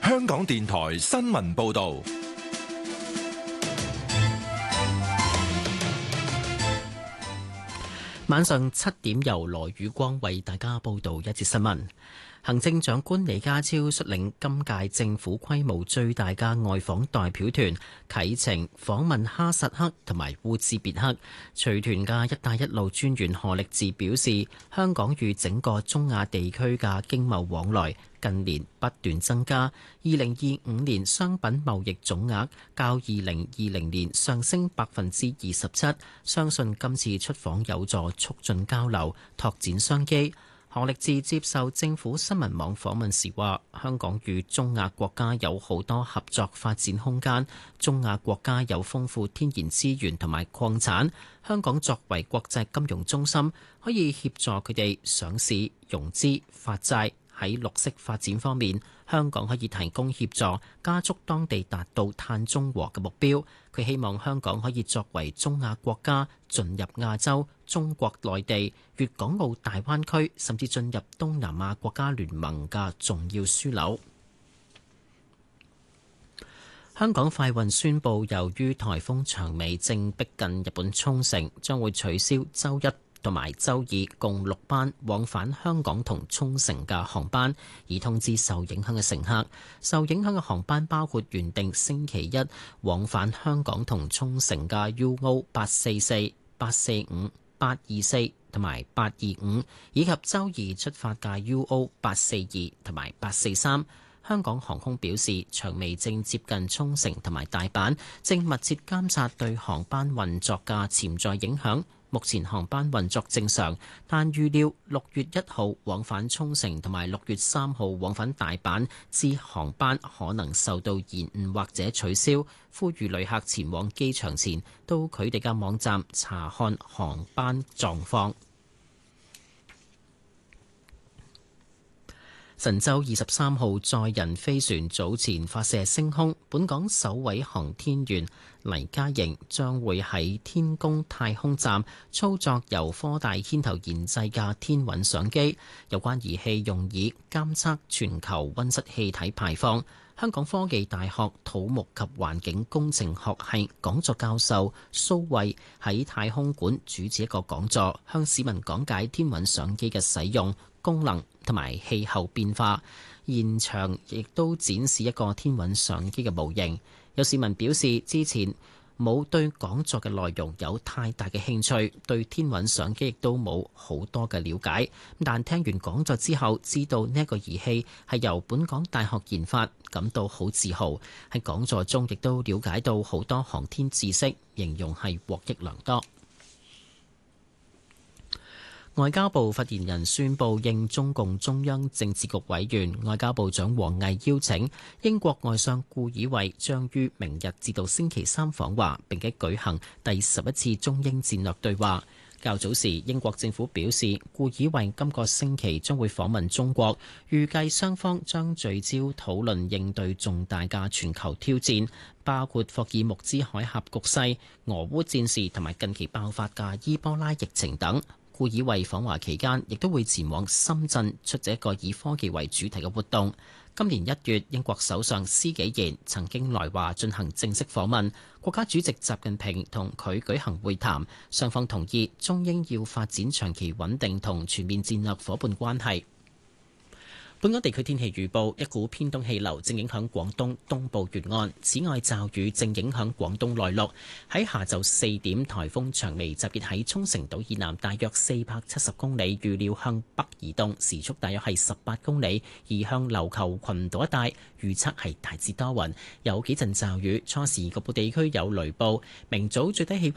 香港電台新聞報道。 晚上7點，由羅宇光為大家報道一節新聞。行政長官李家超率領今屆政府規模最大嘅外訪代表團啟程訪問哈薩克同埋烏茲別克。隨團嘅「一帶一路」專員何力智表示，香港與整個中亞地區嘅經貿往來近年不斷增加，2025年商品貿易總額較2020年上升27%，相信今次出訪有助促進交流，拓展商機。何力智接受政府新聞網訪問時話，香港與中亞國家有好多合作發展空間，中亞國家有豐富天然資源同埋礦產，香港作為國際金融中心，可以協助佢哋上市、融資、發債。喺綠色發展方面，香港可以提供協助，加速當地達到碳中和嘅目標。佢希望香港可以作為中亞國家進入亞洲、中國內地、粵港澳大灣區，甚至進入東南亞國家聯盟嘅重要樞紐。香港快運宣布，由於颱風長尾正逼近日本沖繩，將會取消週一同埋週二共6班往返香港同沖繩嘅航班，以通知受影響嘅乘客。受影響嘅航班包括原定星期一往返香港同沖繩嘅 UO844、845、824同埋825，以及週二出發嘅 UO842同埋843。香港航空表示，長尾正接近沖繩同埋大阪，正密切監察對航班運作嘅潛在影響。目前航班運作正常，但預料6月1號往返沖繩同埋6月3號往返大阪之航班可能受到延誤或者取消。呼籲旅客前往機場前到佢哋嘅網站查看航班狀況。神舟23號載人飛船早前發射升空，本港首位航天員黎嘉瑩將會喺天宮太空站操作由科大牽頭研製嘅天韻相機，有關儀器用以監測全球溫室氣體排放。香港科技大學土木及環境工程學系講座教授蘇慧喺太空館主持一個講座，向市民講解天韻相機嘅使用、功能同埋氣候變化。現場亦都展示一個天韻相機嘅模型。有市民表示之前冇對講座嘅內容有太大嘅興趣，對天韻相機亦都冇好多嘅了解。但聽完講座之後，知道呢一個儀器係由本港大學研發，感到好自豪。喺講座中亦都了解到好多航天知識，形容係獲益良多。外交部發言人宣布，應中共中央政治局委員、外交部長王毅邀請，英國外相顧以慧將於明日至到星期三訪華，並且舉行第11次中英戰略對話。較早時，英國政府表示，顧以慧今個星期將會訪問中國，預計雙方將聚焦討論應對重大嘅全球挑戰，包括霍爾木茲海峽局勢、俄烏戰事同埋近期爆發嘅伊波拉疫情等。顧以慧訪華期間，亦都會前往深圳出席一個以科技為主題嘅活動。今年1月，英國首相施紀賢曾經來華進行正式訪問，國家主席習近平同佢舉行會談，雙方同意中英要發展長期穩定同全面戰略夥伴關係。本港地區天氣預報，一股偏東氣流正影響廣東東部沿岸，此外驟雨正影響廣東內陸。喺下晝4點，颱風長尾集結喺沖繩島以南大約470公里，預料向北移動，時速大約係18公里，移向琉球群島一帶。預測係大致多雲，有幾陣驟雨，初時局部地區有雷暴。明早最低氣溫